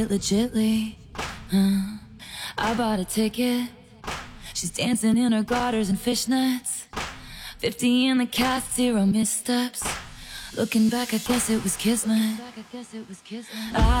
legitly. I bought a ticket. She's dancing in her garters and fishnets. 50 in the cast, 0 missteps. Looking back, I guess it was kismet.